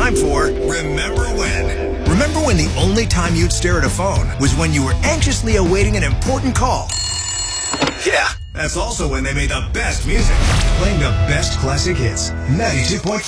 time for Remember When. Remember when the only time you'd stare at a phone was when you were anxiously awaiting an important call? Yeah, that's also when they made the best music, playing the best classic hits. 92.5